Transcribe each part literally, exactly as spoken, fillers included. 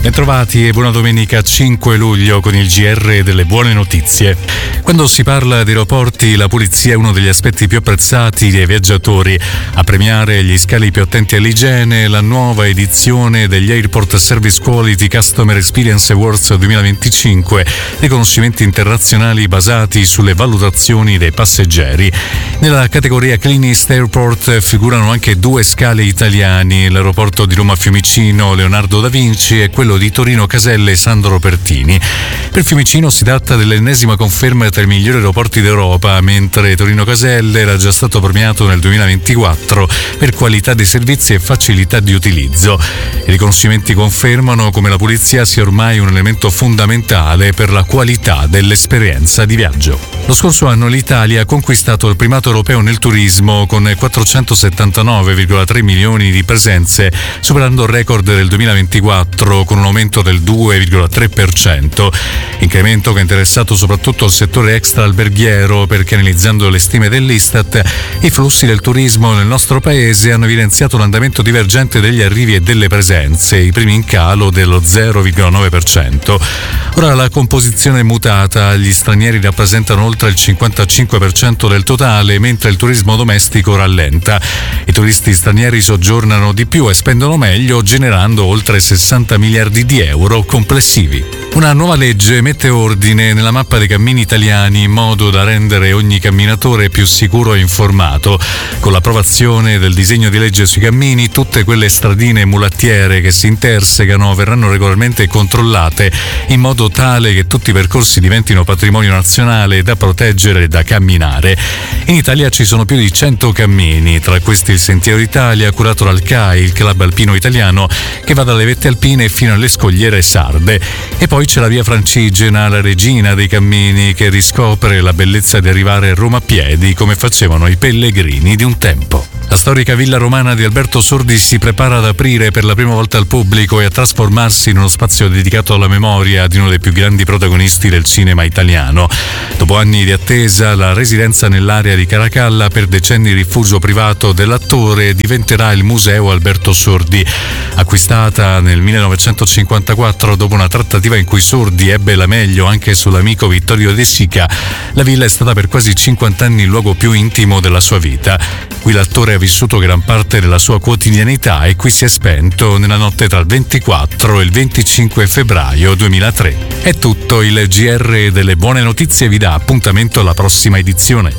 Bentrovati e buona domenica cinque luglio con il G R delle buone notizie. Quando si parla di aeroporti, la pulizia è uno degli aspetti più apprezzati dai viaggiatori. A premiare gli scali più attenti all'igiene, la nuova edizione degli Airport Service Quality Customer Experience Awards duemilaventicinque, riconoscimenti internazionali basati sulle valutazioni dei passeggeri. Nella categoria Cleanest Airport figurano anche due scali italiani, l'aeroporto di Roma Fiumicino Leonardo da Vinci e quello di Torino Caselle Sandro Pertini. Per Fiumicino si tratta dell'ennesima conferma tra i migliori aeroporti d'Europa, mentre Torino Caselle era già stato premiato nel duemilaventiquattro per qualità dei servizi e facilità di utilizzo. I riconoscimenti confermano come la pulizia sia ormai un elemento fondamentale per la qualità dell'esperienza di viaggio. Lo scorso anno l'Italia ha conquistato il primato europeo nel turismo con quattrocentosettantanove virgola tre milioni di presenze, superando il record del duemilaventiquattro con un aumento del due virgola tre per cento. Incremento che ha interessato soprattutto il settore extra alberghiero, perché analizzando le stime dell'Istat, i flussi del turismo nel nostro paese hanno evidenziato l'andamento divergente degli arrivi e delle presenze, i primi in calo dello zero virgola nove per cento. Ora la composizione è mutata, gli stranieri rappresentano oltre il cinquantacinque per cento del totale, mentre il turismo domestico rallenta. I turisti stranieri soggiornano di più e spendono meglio, generando oltre sessanta miliardi di euro complessivi. Una nuova legge mette ordine nella mappa dei cammini italiani in modo da rendere ogni camminatore più sicuro e informato. Con l'approvazione del disegno di legge sui cammini, tutte quelle stradine mulattiere che si intersecano verranno regolarmente controllate in modo tale che tutti i percorsi diventino patrimonio nazionale da proteggere e da camminare. In Italia ci sono più di cento cammini, tra questi il Sentiero d'Italia, curato dal C A I, il Club Alpino Italiano, che va dalle vette alpine fino alle scogliere sarde. E poi c'è la via Francigena, la regina dei cammini, che riscopre la bellezza di arrivare a Roma a piedi, come facevano i pellegrini di un tempo. La storica villa romana di Alberto Sordi si prepara ad aprire per la prima volta al pubblico e a trasformarsi in uno spazio dedicato alla memoria di uno dei più grandi protagonisti del cinema italiano. Dopo anni di attesa, la residenza nell'area di Caracalla, per decenni rifugio privato dell'attore, diventerà il Museo Alberto Sordi. Acquistata nel millenovecentocinquantaquattro dopo una trattativa in cui Sordi ebbe la meglio anche sull'amico Vittorio De Sica, la villa è stata per quasi cinquanta anni il luogo più intimo della sua vita. Qui l'attore ha vissuto gran parte della sua quotidianità e qui si è spento nella notte tra il ventiquattro e il venticinque febbraio duemilatré. È tutto, il G R delle buone notizie vi dà appuntamento alla prossima edizione.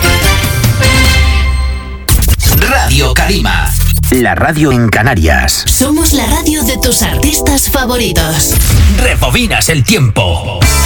Radio Calima, la radio en Canarias. Somos la radio de tus artistas favoritos. Rebobinas el tiempo.